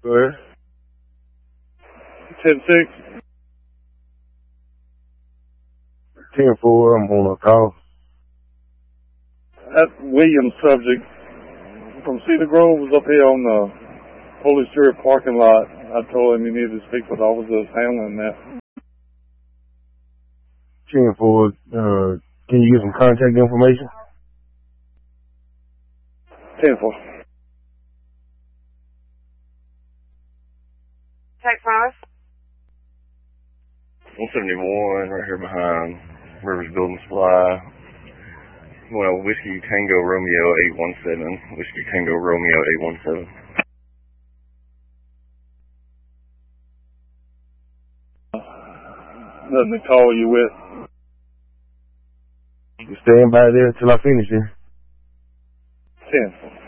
Go ahead. 10-6. 10-4, I'm on a call. That Williams subject from Cedar Grove was up here on the Holy Spirit parking lot. I told him he needed to speak with officers handling that. 10-4, can you give some contact information? 10-4. Tech 5. 171, right here behind Rivers Building Supply. Well, Whiskey Tango Romeo 817. Whiskey Tango Romeo 817. Nothing to call you with. You stand by there until I finish here. 10.